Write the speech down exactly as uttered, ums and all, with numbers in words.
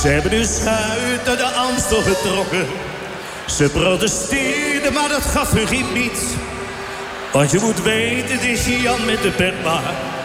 Ze hebben hun schuit naar de Amstel getrokken. Ze protesteerden, maar dat gaf hun geen niets. Want je moet weten, het is Jan met de pet maar.